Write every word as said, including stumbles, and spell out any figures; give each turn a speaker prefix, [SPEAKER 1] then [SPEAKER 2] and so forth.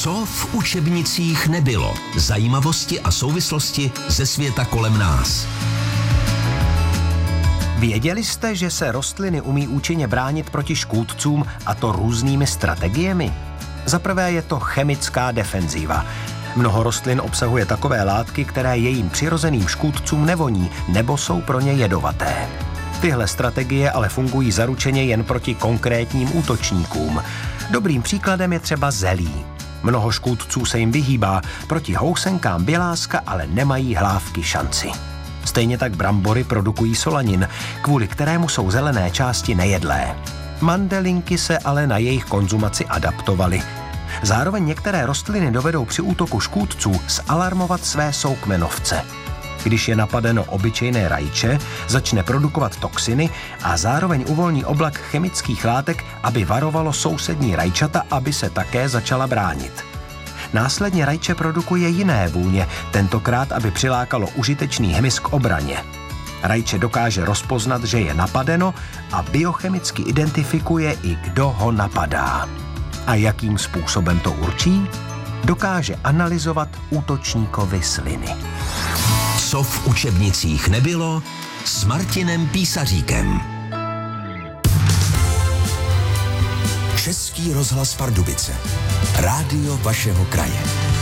[SPEAKER 1] Co v učebnicích nebylo? Zajímavosti a souvislosti ze světa kolem nás.
[SPEAKER 2] Věděli jste, že se rostliny umí účinně bránit proti škůdcům, a to různými strategiemi? Za prvé je to chemická defenziva. Mnoho rostlin obsahuje takové látky, které jejím přirozeným škůdcům nevoní nebo jsou pro ně jedovaté. Tyhle strategie ale fungují zaručeně jen proti konkrétním útočníkům. Dobrým příkladem je třeba zelí. Mnoho škůdců se jim vyhýbá, proti housenkám běláska ale nemají hlávky šanci. Stejně tak brambory produkují solanin, kvůli kterému jsou zelené části nejedlé. Mandelinky se ale na jejich konzumaci adaptovaly. Zároveň některé rostliny dovedou při útoku škůdců zalarmovat své soukmenovce. Když je napadeno obyčejné rajče, začne produkovat toxiny a zároveň uvolní oblak chemických látek, aby varovalo sousední rajčata, aby se také začala bránit. Následně rajče produkuje jiné vůně, tentokrát, aby přilákalo užitečný hmyz k obraně. Rajče dokáže rozpoznat, že je napadeno a biochemicky identifikuje i kdo ho napadá. A jakým způsobem to určí? Dokáže analyzovat útočníkovy sliny.
[SPEAKER 1] Co v učebnicích nebylo? S Martinem Písaříkem. Český rozhlas Pardubice. Rádio vašeho kraje.